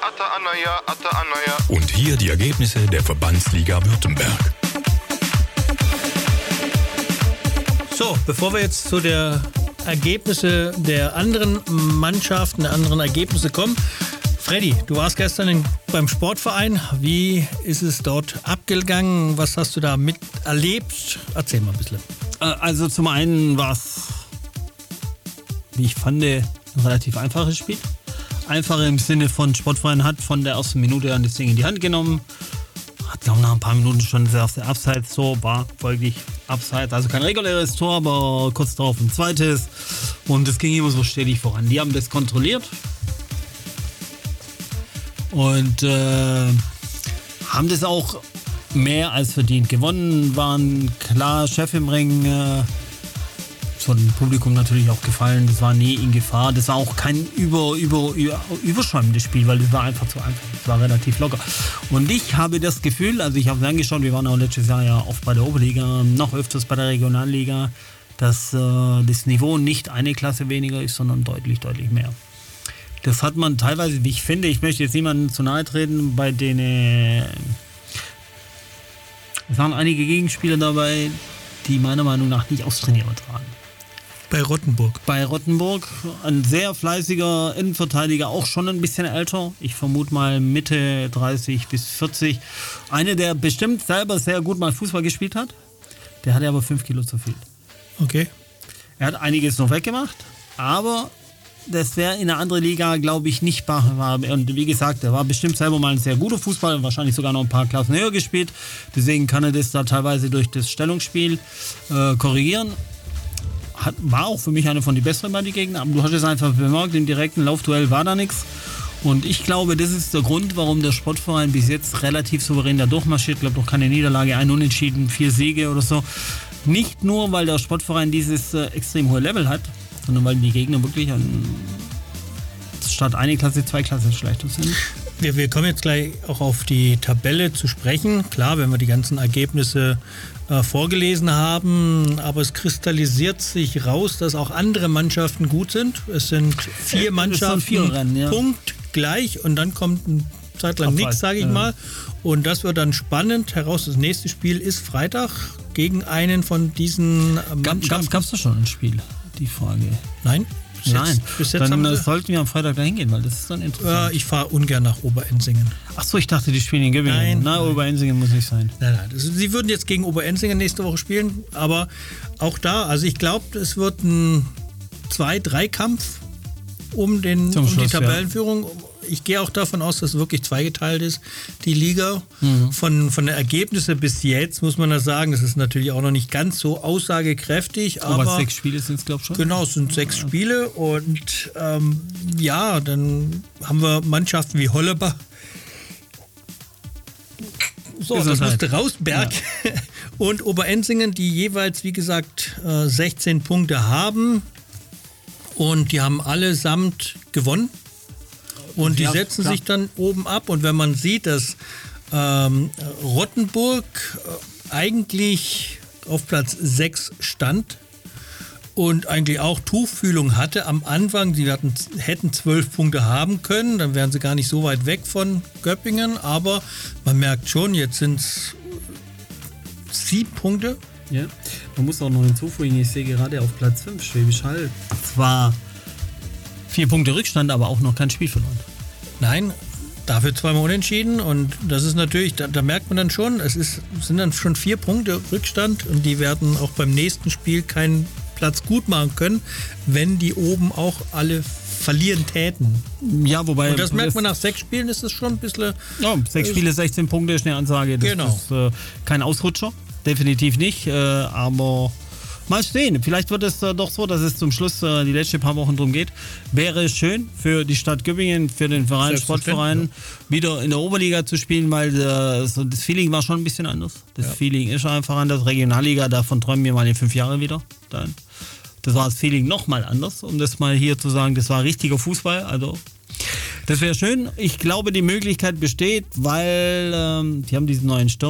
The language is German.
Und hier die Ergebnisse der Verbandsliga Württemberg. So, bevor wir jetzt zu der Ergebnisse der anderen Mannschaften, der anderen Ergebnisse kommen. Freddy, du warst gestern beim Sportverein. Wie ist es dort abgegangen? Was hast du da miterlebt? Erzähl mal ein bisschen. Also zum einen war es, wie ich fand, ein relativ einfaches Spiel. Einfach im Sinne von Sportverein hat von der ersten Minute an das Ding in die Hand genommen. Hat glaube nach ein paar Minuten schon das erste Abseits-Tor, war folglich Abseits. Also kein reguläres Tor, aber kurz darauf ein zweites. Und es ging immer so stetig voran. Die haben das kontrolliert. Und haben das auch mehr als verdient gewonnen, waren klar Chef im Ring. Das hat dem Publikum natürlich auch gefallen, das war nie in Gefahr. Das war auch kein überschäumendes Spiel, weil das war einfach zu einfach. Das war relativ locker. Und ich habe das Gefühl, also ich habe es angeschaut, wir waren auch letztes Jahr ja oft bei der Oberliga, noch öfters bei der Regionalliga, dass das Niveau nicht eine Klasse weniger ist, sondern deutlich, deutlich mehr. Das hat man teilweise, wie ich finde, ich möchte jetzt niemandem zu nahe treten, bei denen es waren einige Gegenspieler dabei, die meiner Meinung nach nicht austrainiert waren. Bei Rottenburg. Bei Rottenburg, ein sehr fleißiger Innenverteidiger, auch schon ein bisschen älter. Ich vermute mal Mitte 30 bis 40. Einer, der bestimmt selber sehr gut mal Fußball gespielt hat. Der hatte aber 5 Kilo zu viel. Okay. Er hat einiges noch weggemacht, aber das wäre in einer anderen Liga, glaube ich, nicht machbar. Und wie gesagt, er war bestimmt selber mal ein sehr guter Fußballer, wahrscheinlich sogar noch ein paar Klassen höher gespielt. Deswegen kann er das da teilweise durch das Stellungsspiel korrigieren. War auch für mich einer von den besseren bei den Gegnern, aber du hast es einfach bemerkt, im direkten Laufduell war da nichts. Und ich glaube, das ist der Grund, warum der Sportverein bis jetzt relativ souverän da durchmarschiert. Ich glaube, noch keine Niederlage, ein Unentschieden, 4 Siege oder so. Nicht nur, weil der Sportverein dieses extrem hohe Level hat, sondern weil die Gegner wirklich statt eine Klasse 2 Klassen schlechter sind. Wir kommen jetzt gleich auch auf die Tabelle zu sprechen. Klar, wenn wir die ganzen Ergebnisse vorgelesen haben, aber es kristallisiert sich raus, dass auch andere Mannschaften gut sind. Es sind 4 Mannschaften punktgleich und dann kommt eine Zeit lang nichts, sage ich mal. Und das wird dann spannend heraus. Das nächste Spiel ist Freitag gegen einen von diesen Mannschaften. Gab es da schon ein Spiel? Die Frage. Nein. Bis jetzt dann sollten wir am Freitag da hingehen, weil das ist dann interessant. Ich fahre ungern nach Oberenzingen. Achso, ich dachte, die spielen in Göppingen. Nein, Oberenzingen muss nicht sein. Nein. Sie würden jetzt gegen Oberenzingen nächste Woche spielen, aber auch da, also ich glaube, es wird ein 2-3-Kampf um die Tabellenführung. Ja. Ich gehe auch davon aus, dass es wirklich zweigeteilt ist, die Liga. Von den Ergebnissen bis jetzt muss man ja sagen, das ist natürlich auch noch nicht ganz so aussagekräftig. Aber 6 Spiele sind es, glaube ich, schon. Genau, es sind 6 Spiele und dann haben wir Mannschaften wie Hollebach. So, das musste raus, Berg und Oberenzingen, die jeweils, wie gesagt, 16 Punkte haben und die haben allesamt gewonnen. Und die setzen sich dann oben ab. Und wenn man sieht, dass Rottenburg eigentlich auf Platz 6 stand und eigentlich auch Tuchfühlung hatte am Anfang, sie hätten 12 Punkte haben können, dann wären sie gar nicht so weit weg von Göppingen. Aber man merkt schon, jetzt sind es 7 Punkte. Ja, man muss auch noch hinzufügen, ich sehe gerade auf Platz 5 Schwäbisch Hall. Zwar 4 Punkte Rückstand, aber auch noch kein Spiel verloren. Nein, dafür 2-mal unentschieden und das ist natürlich, da merkt man dann schon, sind dann schon 4 Punkte Rückstand und die werden auch beim nächsten Spiel keinen Platz gut machen können, wenn die oben auch alle verlieren täten. Ja, wobei... Und das merkt man nach 6 Spielen, ist es schon ein bisschen... Ja, 6 Spiele, 16 Punkte ist eine Ansage. Das ist kein Ausrutscher, definitiv nicht, aber... Mal sehen, vielleicht wird es doch so, dass es zum Schluss die letzten paar Wochen drum geht. Wäre schön für die Stadt Göppingen, für den Verein, Sportverein, wieder in der Oberliga zu spielen, weil das Feeling war schon ein bisschen anders. Das Feeling ist einfach anders. Regionalliga, davon träumen wir mal in 5 Jahren wieder. Das war das Feeling nochmal anders, um das mal hier zu sagen, das war richtiger Fußball. Also das wäre schön. Ich glaube, die Möglichkeit besteht, weil die haben diesen neuen Stürmer.